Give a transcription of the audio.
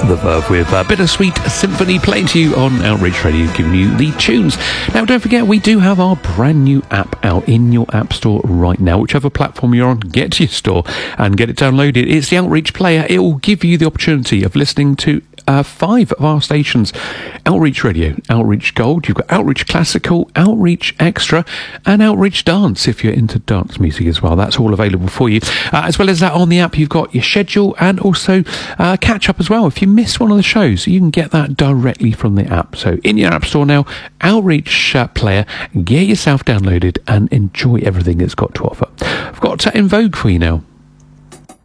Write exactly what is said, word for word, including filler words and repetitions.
The Verve with uh, Bittersweet Symphony playing to you on Outreach Radio, giving you the tunes. Now, don't forget, we do have our brand new app out in your app store right now. Whichever platform you're on, get to your store and get it downloaded. It's the Outreach Player. It will give you the opportunity of listening to uh, five of our stations: Outreach Radio, Outreach Gold, you've got Outreach Classical, Outreach Extra, and Outreach Dance if you're into dance music as well. That's all available for you. Uh, as well as that, on the app, you've got your schedule and also uh, catch up as well. If you miss one of the shows, you can get that directly from the app. So in your app store now, Outreach uh, Player, get yourself downloaded and enjoy everything it's got to offer. I've got uh, In Vogue for you now.